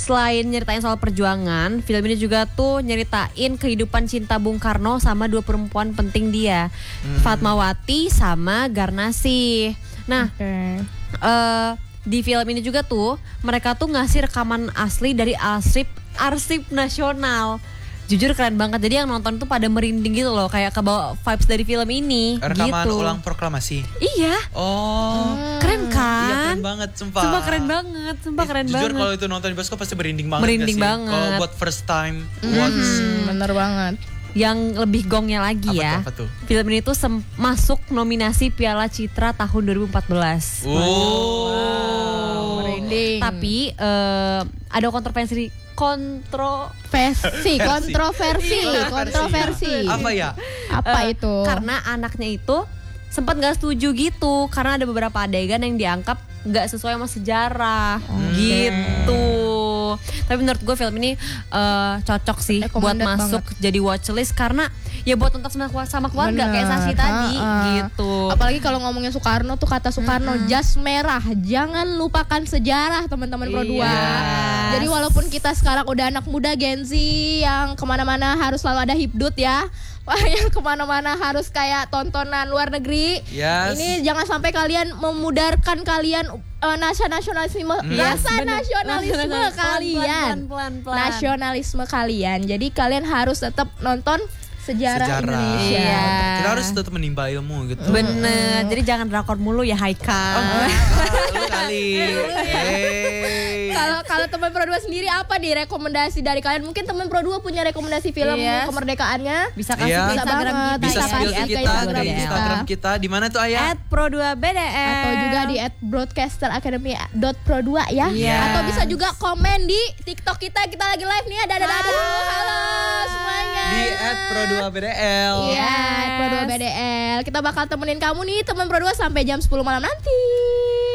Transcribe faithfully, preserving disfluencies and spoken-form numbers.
selain nyeritain soal perjuangan, film ini juga tuh nyeritain kehidupan cinta Bung Karno sama dua perempuan penting dia, hmm. Fatmawati sama Garnasih. Nah, okay. uh, di film ini juga tuh mereka tuh ngasih rekaman asli dari arsip arsip nasional. Jujur keren banget. Jadi yang nonton tuh pada merinding gitu loh, kayak kebawa vibes dari film ini. Rekaman gitu. ulang proklamasi. Iya. Oh. Hmm. Keren kan? Iya keren banget, sumpah. Sumpah keren banget, sumpah eh, keren jujur, banget. Jujur kalau itu nonton di bioskop pasti merinding banget. Merinding banget. Kalau buat first time mm-hmm. watch. Bener banget. Yang lebih gongnya lagi apa ya. Tuh, apa tuh? Film ini tuh sem- masuk nominasi Piala Citra tahun dua ribu empat belas. Oh. Wow. Merinding. Tapi uh, ada kontroversi kontroversi kontroversi kontroversi apa ya apa uh, itu karena anaknya itu sempat nggak setuju gitu karena ada beberapa adegan yang dianggap nggak sesuai sama sejarah hmm. gitu. Tapi menurut gue film ini uh, cocok sih buat masuk banget. Jadi watchlist karena ya buat nonton sama, sama keluarga. Bener. Kayak Sasi tadi ha, ha. gitu. Apalagi kalau ngomongin Soekarno tuh kata Soekarno mm-hmm. jas merah, jangan lupakan sejarah teman-teman Pro dua. Yes. Jadi walaupun kita sekarang udah anak muda Gen Z yang kemana-mana harus selalu ada hipdut ya, yang kemana-mana harus kayak tontonan luar negeri. Yes. Ini jangan sampai kalian memudarkan kalian uh, nasionalisme, mm. rasa yes, nasionalisme pelan, kalian, pelan, pelan, pelan. nasionalisme kalian. Jadi kalian harus tetap nonton sejarah, sejarah. Indonesia. Iya. Kita harus tetap menimba ilmu gitu. Bener. Jadi jangan drakor mulu ya Haikal. Oh, lu kali. Kalau kalau teman Pro dua sendiri apa nih rekomendasi dari kalian? Mungkin teman Pro dua punya rekomendasi film yes. kemerdekaannya. Bisa kasih iya. ke Instagram kita. Bisa spill ke kita Instagram di Instagram kita. Di mana tuh Ayah? at pro dua b d l Atau juga di at broadcaster academy dot pro dua ya. Yes. Atau bisa juga komen di TikTok kita. Kita lagi live nih. Ada ada ada. Halo semuanya. Di at pro dua b d l. Iya, yes. Pro dua B D L. Kita bakal temenin kamu nih teman Pro dua sampai jam sepuluh malam nanti.